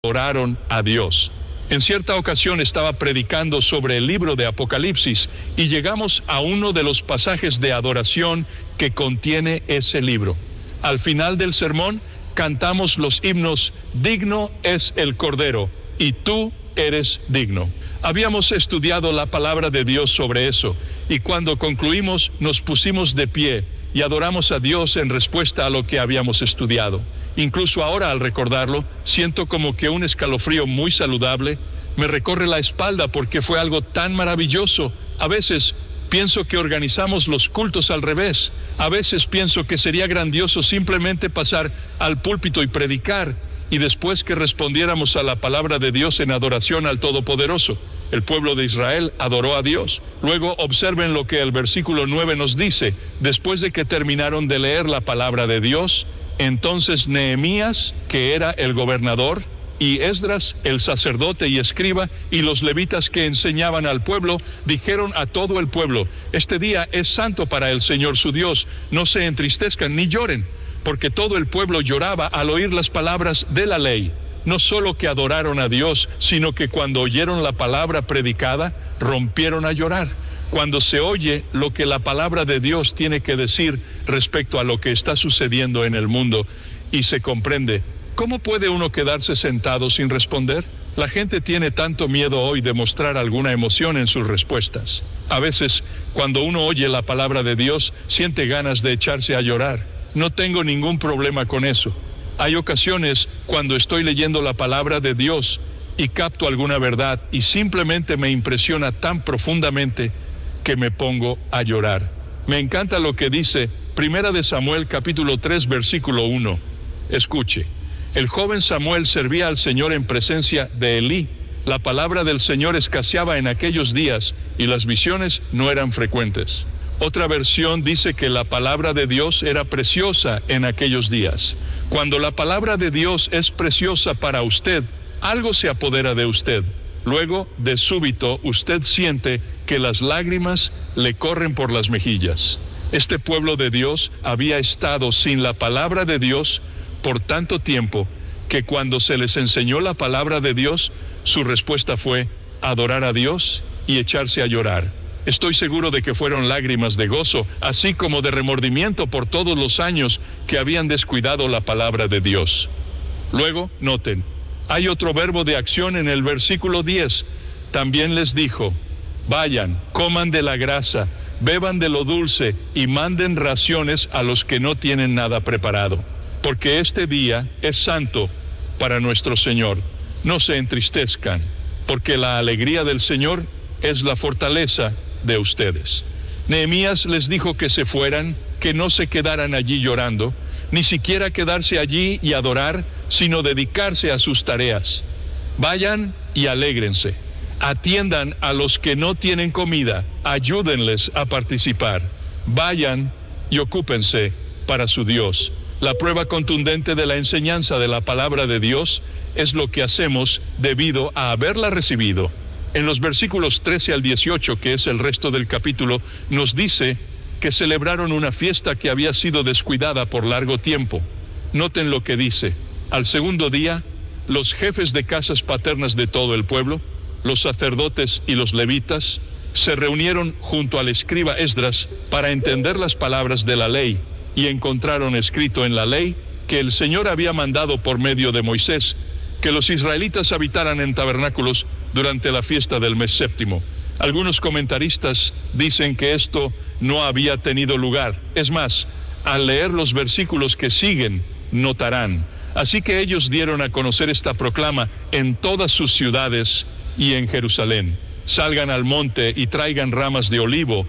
Oraron a Dios. En cierta ocasión estaba predicando sobre el libro de Apocalipsis y llegamos a uno de los pasajes de adoración que contiene ese libro. Al final del sermón cantamos los himnos "Digno es el Cordero" y "Tú eres digno". Habíamos estudiado la palabra de Dios sobre eso y cuando concluimos nos pusimos de pie y adoramos a Dios en respuesta a lo que habíamos estudiado. Incluso ahora, al recordarlo, siento como que un escalofrío muy saludable me recorre la espalda porque fue algo tan maravilloso. A veces pienso que organizamos los cultos al revés. A veces pienso que sería grandioso simplemente pasar al púlpito y predicar, y después que respondiéramos a la palabra de Dios en adoración al Todopoderoso. El pueblo de Israel adoró a Dios. Luego observen lo que el versículo 9 nos dice. Después de que terminaron de leer la palabra de Dios, entonces Nehemías, que era el gobernador, y Esdras, el sacerdote y escriba, y los levitas que enseñaban al pueblo, dijeron a todo el pueblo: este día es santo para el Señor su Dios, no se entristezcan ni lloren, porque todo el pueblo lloraba al oír las palabras de la ley. No solo que adoraron a Dios, sino que cuando oyeron la palabra predicada, rompieron a llorar. Cuando se oye lo que la palabra de Dios tiene que decir respecto a lo que está sucediendo en el mundo y se comprende, ¿cómo puede uno quedarse sentado sin responder? La gente tiene tanto miedo hoy de mostrar alguna emoción en sus respuestas. A veces, cuando uno oye la palabra de Dios, siente ganas de echarse a llorar. No tengo ningún problema con eso. Hay ocasiones cuando estoy leyendo la palabra de Dios y capto alguna verdad y simplemente me impresiona tan profundamente que me pongo a llorar. Me encanta lo que dice 1 Samuel capítulo 3 versículo 1. Escuche: el joven Samuel servía al Señor en presencia de Elí. La palabra del Señor escaseaba en aquellos días y las visiones no eran frecuentes. Otra versión dice que la palabra de Dios era preciosa en aquellos días. Cuando la palabra de Dios es preciosa para usted, algo se apodera de usted. Luego, de súbito, usted siente que las lágrimas le corren por las mejillas. Este pueblo de Dios había estado sin la palabra de Dios por tanto tiempo que cuando se les enseñó la palabra de Dios, su respuesta fue adorar a Dios y echarse a llorar. Estoy seguro de que fueron lágrimas de gozo, así como de remordimiento por todos los años que habían descuidado la palabra de Dios. Luego, noten, hay otro verbo de acción en el versículo 10. También les dijo: vayan, coman de la grasa, beban de lo dulce y manden raciones a los que no tienen nada preparado, porque este día es santo para nuestro Señor. No se entristezcan, porque la alegría del Señor es la fortaleza de ustedes. Nehemías les dijo que se fueran, que no se quedaran allí llorando, ni siquiera quedarse allí y adorar, sino dedicarse a sus tareas. Vayan y alégrense. Atiendan a los que no tienen comida, ayúdenles a participar. Vayan y ocúpense para su Dios. La prueba contundente de la enseñanza de la palabra de Dios es lo que hacemos debido a haberla recibido. En los versículos 13 al 18, que es el resto del capítulo, nos dice que celebraron una fiesta que había sido descuidada por largo tiempo. Noten lo que dice: al segundo día, los jefes de casas paternas de todo el pueblo, los sacerdotes y los levitas, se reunieron junto al escriba Esdras para entender las palabras de la ley, y encontraron escrito en la ley que el Señor había mandado por medio de Moisés que los israelitas habitaran en tabernáculos durante la fiesta del mes séptimo. Algunos comentaristas dicen que esto no había tenido lugar. Es más, al leer los versículos que siguen, notarán. Así que ellos dieron a conocer esta proclama en todas sus ciudades y en Jerusalén: salgan al monte y traigan ramas de olivo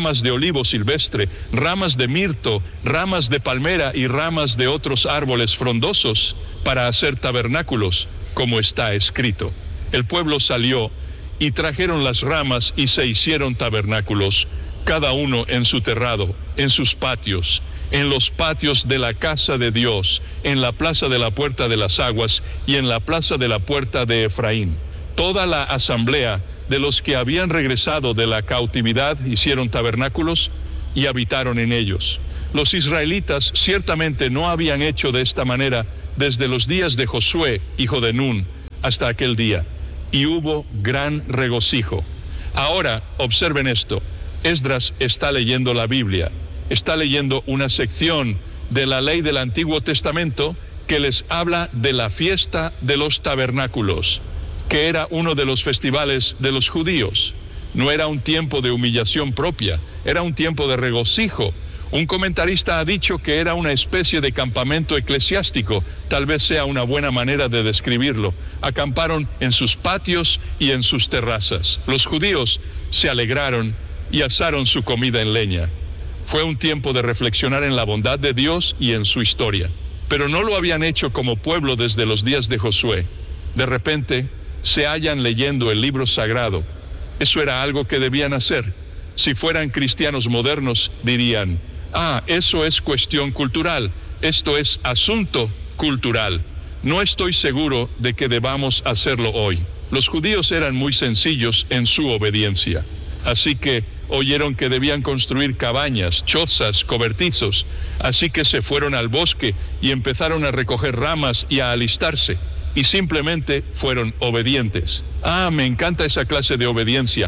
silvestre, ramas de mirto, ramas de palmera y ramas de otros árboles frondosos para hacer tabernáculos, como está escrito. El pueblo salió y trajeron las ramas y se hicieron tabernáculos, cada uno en su terrado, en sus patios, en los patios de la casa de Dios, en la plaza de la puerta de las aguas y en la plaza de la puerta de Efraín. Toda la asamblea de los que habían regresado de la cautividad hicieron tabernáculos y habitaron en ellos. Los israelitas ciertamente no habían hecho de esta manera desde los días de Josué, hijo de Nun, hasta aquel día, y hubo gran regocijo. Ahora, observen esto. Esdras está leyendo la Biblia, está leyendo una sección de la ley del Antiguo Testamento que les habla de la fiesta de los tabernáculos, que era uno de los festivales de los judíos. No era un tiempo de humillación propia, era un tiempo de regocijo. Un comentarista ha dicho que era una especie de campamento eclesiástico, tal vez sea una buena manera de describirlo. Acamparon en sus patios y en sus terrazas. Los judíos se alegraron y asaron su comida en leña. Fue un tiempo de reflexionar en la bondad de Dios y en su historia. Pero no lo habían hecho como pueblo desde los días de Josué. De repente se hallan leyendo el libro sagrado. Eso era algo que debían hacer. Si fueran cristianos modernos, dirían: eso es cuestión cultural, esto es asunto cultural. No estoy seguro de que debamos hacerlo hoy. Los judíos eran muy sencillos en su obediencia. Así que oyeron que debían construir cabañas, chozas, cobertizos. Así que se fueron al bosque y empezaron a recoger ramas y a alistarse. Y simplemente fueron obedientes. Me encanta esa clase de obediencia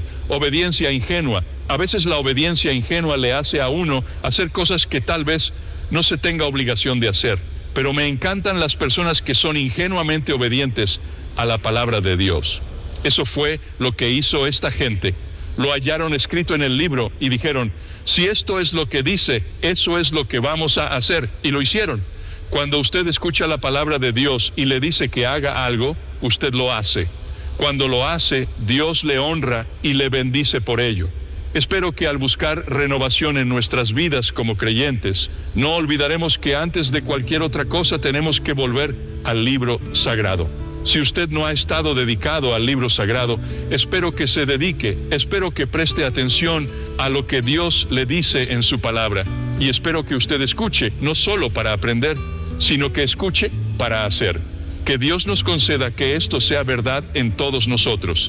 ingenua. A veces la obediencia ingenua le hace a uno hacer cosas que tal vez no se tenga obligación de hacer. Pero me encantan las personas que son ingenuamente obedientes a la palabra de Dios. Eso fue lo que hizo esta gente. Lo hallaron escrito en el libro y dijeron: si esto es lo que dice, eso es lo que vamos a hacer. Y lo hicieron. Cuando usted escucha la palabra de Dios y le dice que haga algo, usted lo hace. Cuando lo hace, Dios le honra y le bendice por ello. Espero que al buscar renovación en nuestras vidas como creyentes, no olvidaremos que antes de cualquier otra cosa tenemos que volver al libro sagrado. Si usted no ha estado dedicado al libro sagrado, espero que se dedique, espero que preste atención a lo que Dios le dice en su palabra. Y espero que usted escuche, no solo para aprender, sino que escuche para hacer. Que Dios nos conceda que esto sea verdad en todos nosotros.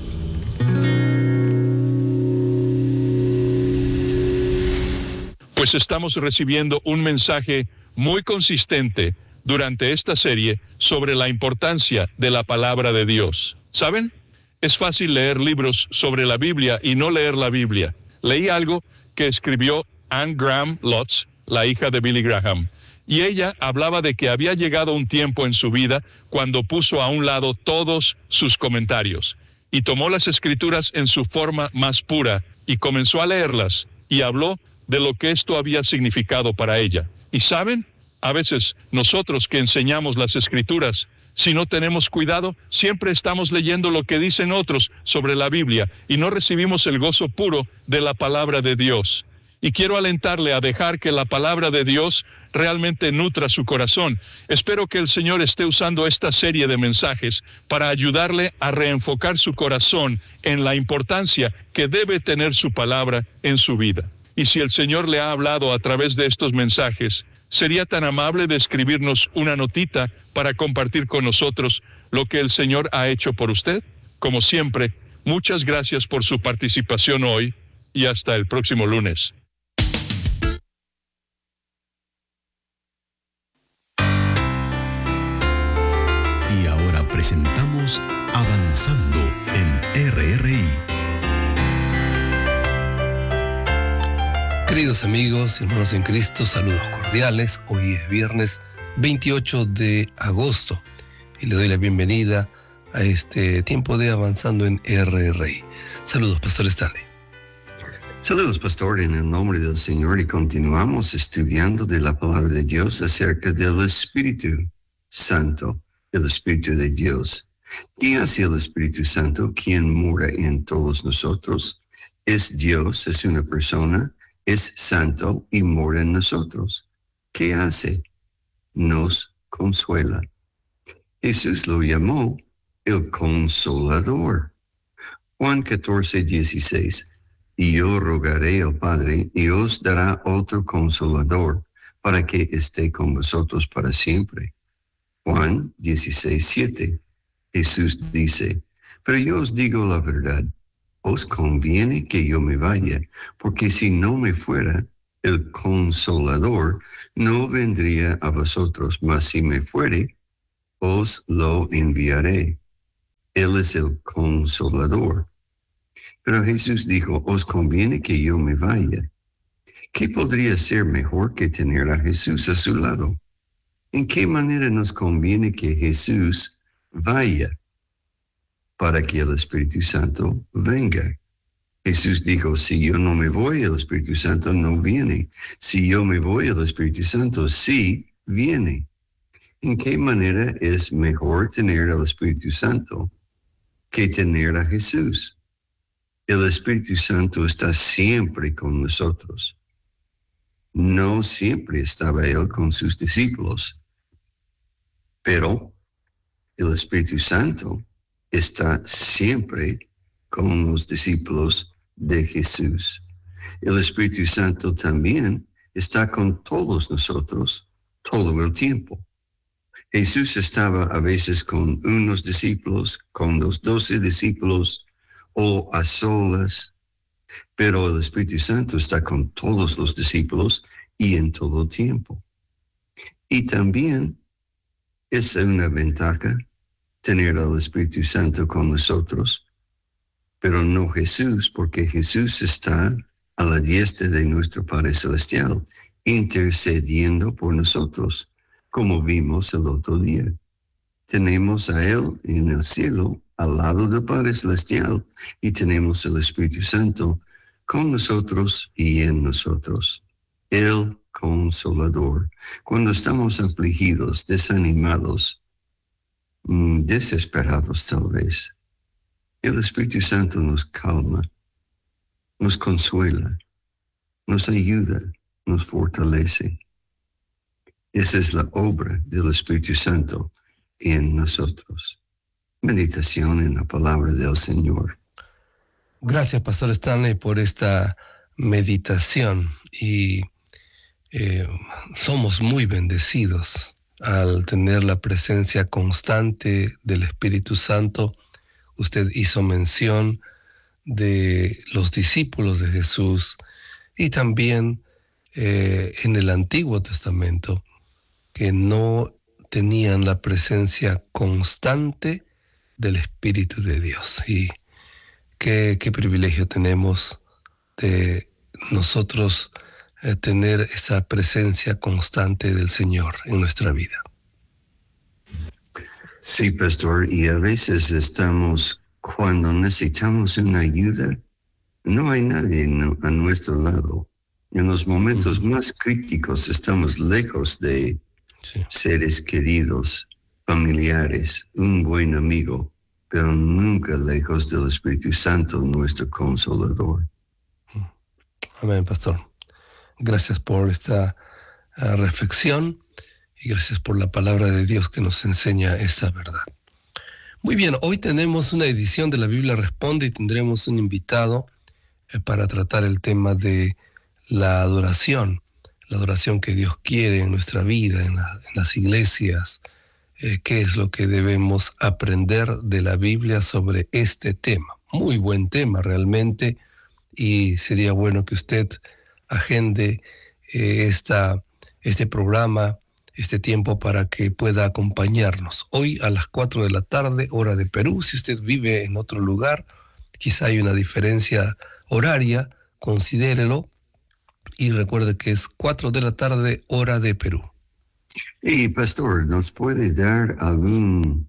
Pues estamos recibiendo un mensaje muy consistente durante esta serie sobre la importancia de la palabra de Dios. ¿Saben? Es fácil leer libros sobre la Biblia y no leer la Biblia. Leí algo que escribió Anne Graham Lotz, la hija de Billy Graham, y ella hablaba de que había llegado un tiempo en su vida cuando puso a un lado todos sus comentarios y tomó las escrituras en su forma más pura y comenzó a leerlas y habló de lo que esto había significado para ella. ¿Y saben? A veces nosotros que enseñamos las escrituras, si no tenemos cuidado, siempre estamos leyendo lo que dicen otros sobre la Biblia y no recibimos el gozo puro de la palabra de Dios. Y quiero alentarle a dejar que la palabra de Dios realmente nutra su corazón. Espero que el Señor esté usando esta serie de mensajes para ayudarle a reenfocar su corazón en la importancia que debe tener su palabra en su vida. Y si el Señor le ha hablado a través de estos mensajes, ¿sería tan amable de escribirnos una notita para compartir con nosotros lo que el Señor ha hecho por usted? Como siempre, muchas gracias por su participación hoy y hasta el próximo lunes. Y ahora presentamos Avanzando en RRI. Queridos amigos, hermanos en Cristo, saludos cordiales. Hoy es viernes 28 de agosto y le doy la bienvenida a este tiempo de Avanzando en RRI. Saludos, Pastor Stanley. Saludos, Pastor, en el nombre del Señor, y continuamos estudiando de la palabra de Dios acerca del Espíritu Santo, el Espíritu de Dios. ¿Qué hace el Espíritu Santo, quien mora en todos nosotros? Es Dios, es una persona, es santo y mora en nosotros. ¿Qué hace? Nos consuela. Jesús lo llamó el Consolador. Juan 14:16. Y yo rogaré al Padre y os dará otro Consolador para que esté con vosotros para siempre. Juan 16:7. Jesús dice: pero yo os digo la verdad. Os conviene que yo me vaya, porque si no me fuera, el Consolador no vendría a vosotros, mas si me fuere, os lo enviaré. Él es el Consolador. Pero Jesús dijo, os conviene que yo me vaya. ¿Qué podría ser mejor que tener a Jesús a su lado? ¿En qué manera nos conviene que Jesús vaya para que el Espíritu Santo venga? Jesús dijo, si yo no me voy, el Espíritu Santo no viene. Si yo me voy, el Espíritu Santo sí viene. ¿En qué manera es mejor tener al Espíritu Santo que tener a Jesús? El Espíritu Santo está siempre con nosotros. No siempre estaba Él con sus discípulos, pero el Espíritu Santo está siempre con los discípulos de Jesús. El Espíritu Santo también está con todos nosotros todo el tiempo. Jesús estaba a veces con unos discípulos, con los 12 discípulos o a solas, pero el Espíritu Santo está con todos los discípulos y en todo tiempo. Y también es una ventaja tener al Espíritu Santo con nosotros, pero no Jesús, porque Jesús está a la diestra de nuestro Padre Celestial, intercediendo por nosotros, como vimos el otro día. Tenemos a Él en el cielo, al lado del Padre Celestial, y tenemos el Espíritu Santo con nosotros y en nosotros. El Consolador. Cuando estamos afligidos, desanimados, desesperados tal vez, el Espíritu Santo nos calma, nos consuela, nos ayuda, nos fortalece. Esa es la obra del Espíritu Santo en nosotros. Meditación en la palabra del Señor. Gracias, Pastor Stanley, por esta meditación. Y somos muy bendecidos al tener la presencia constante del Espíritu Santo. Usted hizo mención de los discípulos de Jesús y también en el Antiguo Testamento, que no tenían la presencia constante del Espíritu de Dios. Y qué privilegio tenemos de nosotros tener esa presencia constante del Señor en nuestra vida. Sí, pastor, y a veces estamos, cuando necesitamos una ayuda, no hay nadie a nuestro lado. En los momentos más críticos estamos lejos de seres queridos, familiares, un buen amigo, pero nunca lejos del Espíritu Santo, nuestro Consolador. Amén, pastor. Gracias por esta reflexión y gracias por la palabra de Dios que nos enseña esta verdad. Muy bien, hoy tenemos una edición de la Biblia Responde y tendremos un invitado para tratar el tema de la adoración que Dios quiere en nuestra vida, en las iglesias. ¿Qué es lo que debemos aprender de la Biblia sobre este tema? Muy buen tema realmente, y sería bueno que usted agende este programa, este tiempo, para que pueda acompañarnos. Hoy a las 4 de la tarde, hora de Perú. Si usted vive en otro lugar, quizá hay una diferencia horaria, considérelo, y recuerde que es 4 de la tarde, hora de Perú. Y pastor, ¿nos puede dar algún,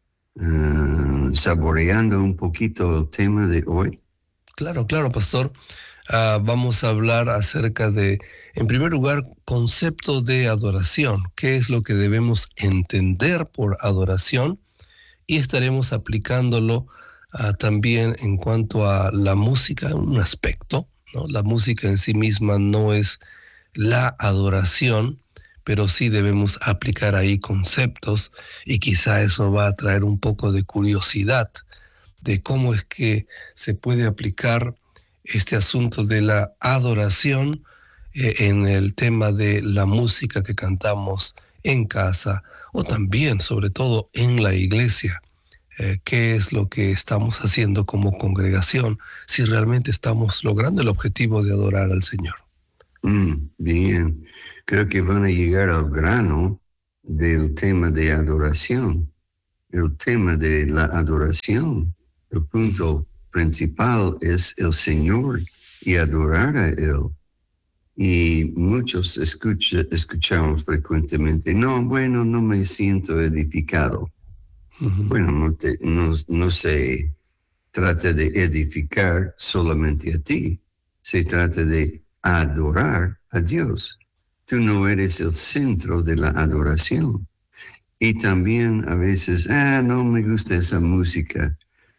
saboreando un poquito el tema de hoy? Claro, pastor. Vamos a hablar acerca de, en primer lugar, concepto de adoración. ¿Qué es lo que debemos entender por adoración? Y estaremos aplicándolo también en cuanto a la música, un aspecto, ¿no? La música en sí misma no es la adoración, pero sí debemos aplicar ahí conceptos, y quizá eso va a traer un poco de curiosidad de cómo es que se puede aplicar este asunto de la adoración en el tema de la música que cantamos en casa o también, sobre todo, en la iglesia. ¿Qué es lo que estamos haciendo como congregación si realmente estamos logrando el objetivo de adorar al Señor? Bien, creo que van a llegar al grano del tema de adoración. el tema de la adoración, el punto principal es el Señor y adorar a Él. Y muchos escuchamos frecuentemente, no me siento edificado. Uh-huh. Bueno, no se trata de edificar solamente a ti, se trata de adorar a Dios. Tú no eres el centro de la adoración. Y también a veces, no me gusta esa música.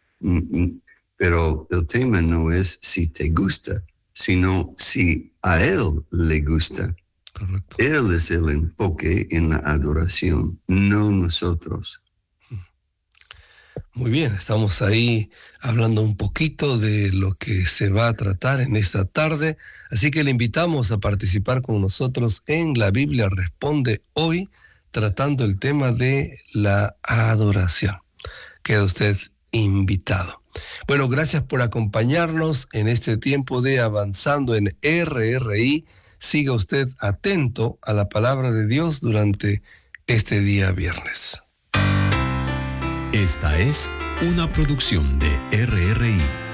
Pero el tema no es si te gusta, sino si a Él le gusta. Correcto. Él es el enfoque en la adoración, no nosotros. Muy bien, estamos ahí hablando un poquito de lo que se va a tratar en esta tarde, así que le invitamos a participar con nosotros en La Biblia Responde hoy, tratando el tema de la adoración. Queda usted invitado. Bueno, gracias por acompañarnos en este tiempo de Avanzando en RRI. Siga usted atento a la palabra de Dios durante este día viernes. Esta es una producción de RRI.